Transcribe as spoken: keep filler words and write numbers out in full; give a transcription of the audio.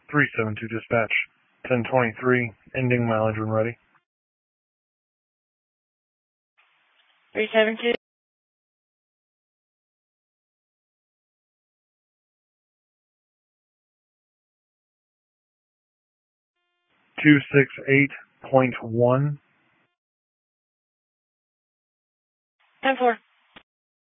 three seven two dispatch, ten twenty-three, ending mileage when ready. three seven two. two six eight point one. ten four.